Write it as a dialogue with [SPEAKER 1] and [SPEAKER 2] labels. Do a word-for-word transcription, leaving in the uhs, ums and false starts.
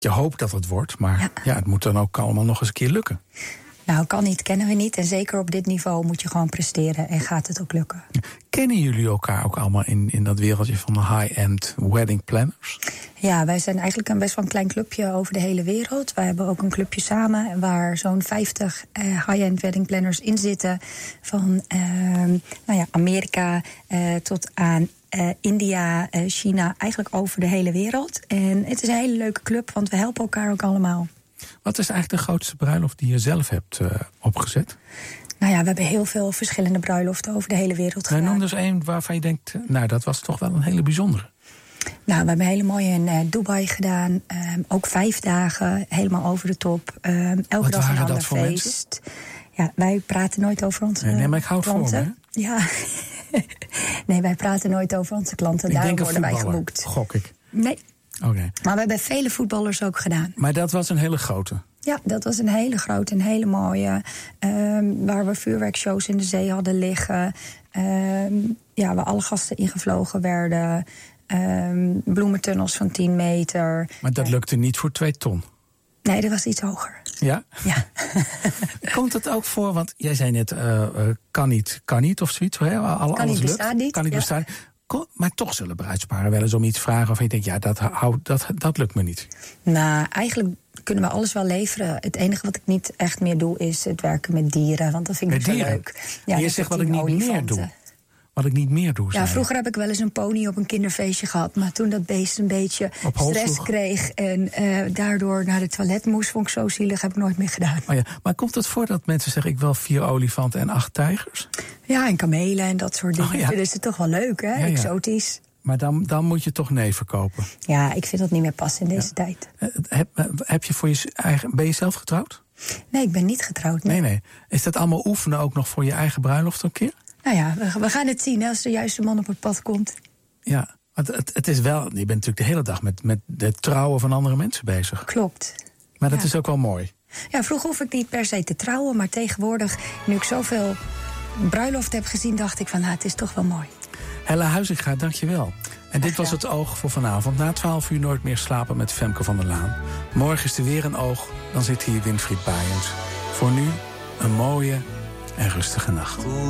[SPEAKER 1] je hoopt dat het wordt, maar ja. ja, het moet dan ook allemaal nog eens een keer lukken.
[SPEAKER 2] Nou, kan niet, kennen we niet. En zeker op dit niveau moet je gewoon presteren en gaat het ook lukken.
[SPEAKER 1] Kennen jullie elkaar ook allemaal in, in dat wereldje van de high-end wedding planners?
[SPEAKER 2] Ja, wij zijn eigenlijk een best wel een klein clubje over de hele wereld. Wij hebben ook een clubje samen waar zo'n vijftig uh, high-end wedding planners in zitten. Van uh, nou ja, Amerika uh, tot aan uh, India, uh, China, eigenlijk over de hele wereld. En het is een hele leuke club, want we helpen elkaar ook allemaal.
[SPEAKER 1] Wat is eigenlijk de grootste bruiloft die je zelf hebt uh, opgezet?
[SPEAKER 2] Nou ja, we hebben heel veel verschillende bruiloften over de hele wereld gedaan.
[SPEAKER 1] Noem dus één waarvan je denkt, nou, dat was toch wel een hele bijzondere.
[SPEAKER 2] Nou, we hebben hele mooie in uh, Dubai gedaan. Um, ook vijf dagen, helemaal over de top. Um, elke
[SPEAKER 1] Wat
[SPEAKER 2] dag een
[SPEAKER 1] waren
[SPEAKER 2] ander
[SPEAKER 1] dat voor
[SPEAKER 2] feest. Ja, wij praten nooit over onze
[SPEAKER 1] nee, nee, maar ik hou het
[SPEAKER 2] klanten.
[SPEAKER 1] voor me,
[SPEAKER 2] ja. Nee, wij praten nooit over onze klanten.
[SPEAKER 1] Ik
[SPEAKER 2] Daarom
[SPEAKER 1] denk
[SPEAKER 2] worden wij
[SPEAKER 1] voetballer,
[SPEAKER 2] geboekt.
[SPEAKER 1] Gok ik.
[SPEAKER 2] Nee.
[SPEAKER 1] Okay.
[SPEAKER 2] Maar we hebben vele voetballers ook gedaan.
[SPEAKER 1] Maar dat was een hele grote?
[SPEAKER 2] Ja, dat was een hele grote, een hele mooie. Um, waar we vuurwerkshows in de zee hadden liggen. Um, ja, waar alle gasten ingevlogen werden. Um, bloementunnels van tien meter.
[SPEAKER 1] Maar dat lukte niet voor twee ton?
[SPEAKER 2] Nee, dat was iets hoger.
[SPEAKER 1] Ja?
[SPEAKER 2] Ja.
[SPEAKER 1] Komt het ook voor, want jij zei net, uh, uh, kan niet, kan niet of zoiets. Hè? Al,
[SPEAKER 2] kan
[SPEAKER 1] alles
[SPEAKER 2] niet,
[SPEAKER 1] lukt.
[SPEAKER 2] bestaat niet.
[SPEAKER 1] Kan niet
[SPEAKER 2] ja.
[SPEAKER 1] bestaan. Maar toch zullen bruidsparen wel eens om iets vragen of je denkt, ja, dat, dat, dat lukt me niet.
[SPEAKER 2] Nou, eigenlijk kunnen we alles wel leveren. Het enige wat ik niet echt meer doe is het werken met dieren, want dat vind ik
[SPEAKER 1] met
[SPEAKER 2] niet
[SPEAKER 1] dieren?
[SPEAKER 2] zo leuk. Ja,
[SPEAKER 1] je zegt wat ik niet meer doe. Wat ik niet meer doe.
[SPEAKER 2] Ja, vroeger heb ik wel eens een pony op een kinderfeestje gehad. Maar toen dat beest een beetje stress kreeg en uh, daardoor naar het toilet moest, vond ik zo zielig, heb ik nooit meer gedaan.
[SPEAKER 1] Oh ja, maar komt het voor dat mensen zeggen, ik wil vier olifanten en acht tijgers?
[SPEAKER 2] Ja, en kamelen en dat soort dingen.
[SPEAKER 1] Oh, ja.
[SPEAKER 2] Dat is het toch wel leuk, hè? Ja, ja. Exotisch.
[SPEAKER 1] Maar dan, dan moet je toch nee verkopen.
[SPEAKER 2] Ja, ik vind dat niet meer passen in deze ja. tijd.
[SPEAKER 1] Heb, heb je voor je eigen, ben je zelf getrouwd?
[SPEAKER 2] Nee, ik ben niet getrouwd. Nee,
[SPEAKER 1] nee. nee. Is dat allemaal oefenen ook nog voor je eigen bruiloft een keer?
[SPEAKER 2] Nou ja, we, we gaan het zien als de juiste man op het pad komt.
[SPEAKER 1] Ja, het, het, het is wel, je bent natuurlijk de hele dag met, met het trouwen van andere mensen bezig.
[SPEAKER 2] Klopt.
[SPEAKER 1] Maar dat
[SPEAKER 2] ja.
[SPEAKER 1] is ook wel mooi.
[SPEAKER 2] Ja, vroeger hoef ik niet per se te trouwen, maar tegenwoordig, nu ik zoveel bruiloft heb gezien, dacht ik van, nou, het is toch wel mooi.
[SPEAKER 1] Hella Huizinga, dank je wel. En dit was het Oog voor vanavond. Na twaalf uur Nooit meer slapen met Femke van der Laan. Morgen is er weer een Oog, dan zit hier Winfried Baaiens. Voor nu een mooie en rustige nacht.